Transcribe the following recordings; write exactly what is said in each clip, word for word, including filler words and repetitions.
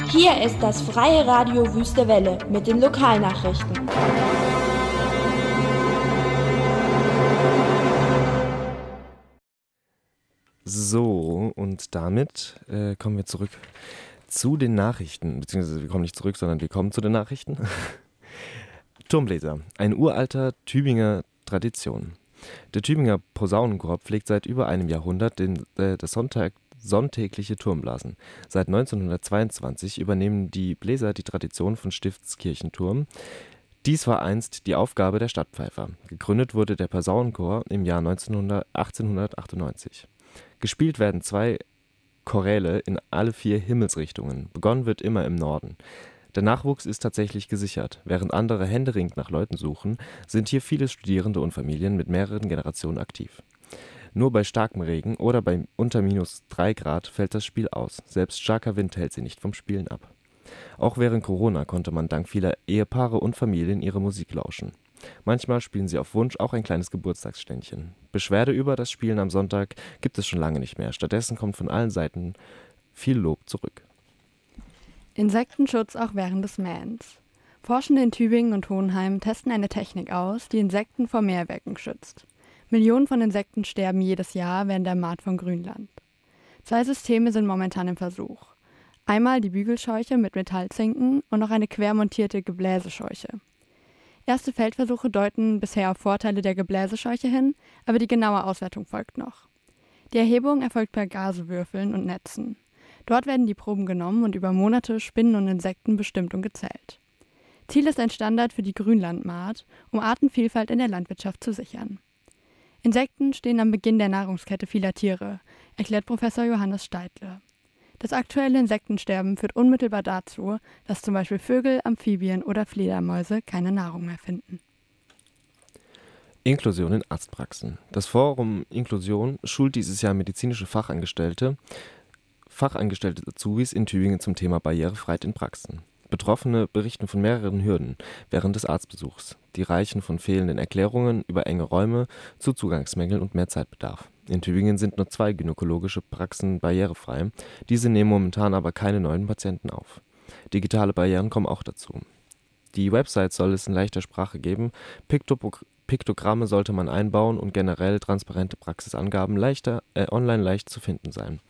Hier ist das Freie Radio Wüste Welle mit den Lokalnachrichten. So, und damit äh, kommen wir zurück zu den Nachrichten, beziehungsweise wir kommen nicht zurück, sondern wir kommen zu den Nachrichten. Turmbläser, ein uralter Tübinger Tradition. Der Tübinger Posaunenchor pflegt seit über einem Jahrhundert den, äh, das Sonntag, sonntägliche Turmblasen. Seit neunzehnhundertzweiundzwanzig übernehmen die Bläser die Tradition von Stiftskirchenturm. Dies war einst die Aufgabe der Stadtpfeifer. Gegründet wurde der Posaunenchor im Jahr achtzehnhundertachtundneunzig. Gespielt werden zwei Choräle in alle vier Himmelsrichtungen. Begonnen wird immer im Norden. Der Nachwuchs ist tatsächlich gesichert. Während andere händeringend nach Leuten suchen, sind hier viele Studierende und Familien mit mehreren Generationen aktiv. Nur bei starkem Regen oder bei unter minus drei Grad fällt das Spiel aus. Selbst starker Wind hält sie nicht vom Spielen ab. Auch während Corona konnte man dank vieler Ehepaare und Familien ihre Musik lauschen. Manchmal spielen sie auf Wunsch auch ein kleines Geburtstagsständchen. Beschwerde über das Spielen am Sonntag gibt es schon lange nicht mehr. Stattdessen kommt von allen Seiten viel Lob zurück. Insektenschutz auch während des Mähens. Forschende in Tübingen und Hohenheim testen eine Technik aus, die Insekten vor Mähwerken schützt. Millionen von Insekten sterben jedes Jahr während der Maat von Grünland. Zwei Systeme sind momentan im Versuch. Einmal die Bügelscheuche mit Metallzinken und noch eine quermontierte Gebläsescheuche. Erste Feldversuche deuten bisher auf Vorteile der Gebläsescheuche hin, aber die genaue Auswertung folgt noch. Die Erhebung erfolgt per Gasewürfeln und Netzen. Dort werden die Proben genommen und über Monate Spinnen und Insekten bestimmt und gezählt. Ziel ist ein Standard für die Grünlandmaat, um Artenvielfalt in der Landwirtschaft zu sichern. Insekten stehen am Beginn der Nahrungskette vieler Tiere, erklärt Professor Johannes Steidle. Das aktuelle Insektensterben führt unmittelbar dazu, dass zum Beispiel Vögel, Amphibien oder Fledermäuse keine Nahrung mehr finden. Inklusion in Arztpraxen. Das Forum Inklusion schult dieses Jahr medizinische Fachangestellte, Fachangestellte Azubis in Tübingen zum Thema Barrierefreiheit in Praxen. Betroffene berichten von mehreren Hürden während des Arztbesuchs. Die reichen von fehlenden Erklärungen über enge Räume zu Zugangsmängeln und mehr Zeitbedarf. In Tübingen sind nur zwei gynäkologische Praxen barrierefrei. Diese nehmen momentan aber keine neuen Patienten auf. Digitale Barrieren kommen auch dazu. Die Website soll es in leichter Sprache geben. Piktopro- Piktogramme sollte man einbauen und generell transparente Praxisangaben leichter, äh, online leicht zu finden sein.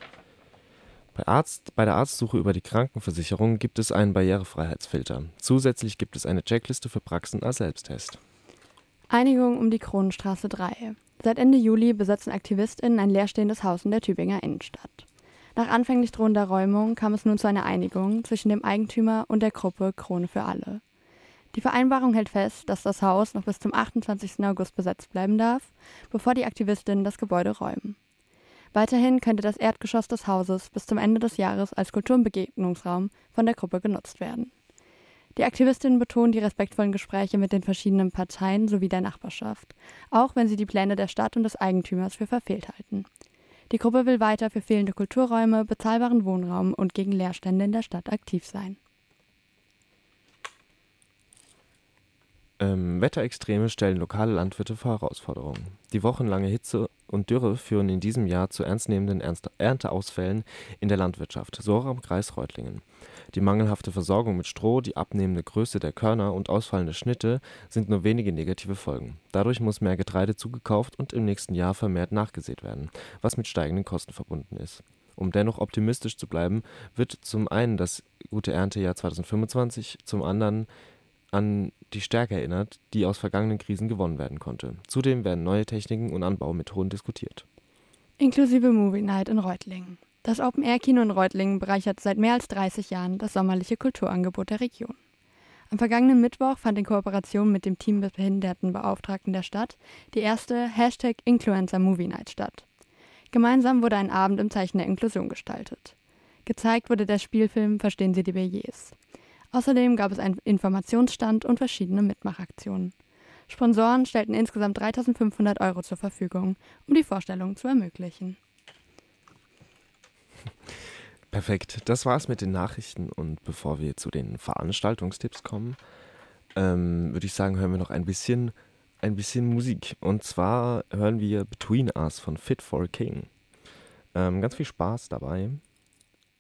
Bei, Arzt, bei der Arztsuche über die Krankenversicherung gibt es einen Barrierefreiheitsfilter. Zusätzlich gibt es eine Checkliste für Praxen als Selbsttest. Einigung um die Kronenstraße drei. Seit Ende Juli besetzen AktivistInnen ein leerstehendes Haus in der Tübinger Innenstadt. Nach anfänglich drohender Räumung kam es nun zu einer Einigung zwischen dem Eigentümer und der Gruppe Krone für alle. Die Vereinbarung hält fest, dass das Haus noch bis zum achtundzwanzigsten August besetzt bleiben darf, bevor die AktivistInnen das Gebäude räumen. Weiterhin könnte das Erdgeschoss des Hauses bis zum Ende des Jahres als Kultur- und Begegnungsraum von der Gruppe genutzt werden. Die Aktivistinnen betonen die respektvollen Gespräche mit den verschiedenen Parteien sowie der Nachbarschaft, auch wenn sie die Pläne der Stadt und des Eigentümers für verfehlt halten. Die Gruppe will weiter für fehlende Kulturräume, bezahlbaren Wohnraum und gegen Leerstände in der Stadt aktiv sein. Ähm, Wetterextreme stellen lokale Landwirte vor Herausforderungen. Die wochenlange Hitze und Dürre führen in diesem Jahr zu ernstnehmenden Ernst- Ernteausfällen in der Landwirtschaft, so auch am Kreis Reutlingen. Die mangelhafte Versorgung mit Stroh, die abnehmende Größe der Körner und ausfallende Schnitte sind nur wenige negative Folgen. Dadurch muss mehr Getreide zugekauft und im nächsten Jahr vermehrt nachgesät werden, was mit steigenden Kosten verbunden ist. Um dennoch optimistisch zu bleiben, wird zum einen das gute Erntejahr zweitausendfünfundzwanzig, zum anderen an die Stärke erinnert, die aus vergangenen Krisen gewonnen werden konnte. Zudem werden neue Techniken und Anbaumethoden diskutiert. Inklusive Movie Night in Reutlingen. Das Open-Air-Kino in Reutlingen bereichert seit mehr als dreißig Jahren das sommerliche Kulturangebot der Region. Am vergangenen Mittwoch fand in Kooperation mit dem Team des Behindertenbeauftragten der Stadt die erste Hashtag Influencer Movie Night statt. Gemeinsam wurde ein Abend im Zeichen der Inklusion gestaltet. Gezeigt wurde der Spielfilm Verstehen Sie die Billets. Außerdem gab es einen Informationsstand und verschiedene Mitmachaktionen. Sponsoren stellten insgesamt dreitausendfünfhundert Euro zur Verfügung, um die Vorstellung zu ermöglichen. Perfekt, das war's mit den Nachrichten und bevor wir zu den Veranstaltungstipps kommen, ähm, würde ich sagen, hören wir noch ein bisschen, ein bisschen Musik. Und zwar hören wir Between Us von Fit for a King. Ähm, ganz viel Spaß dabei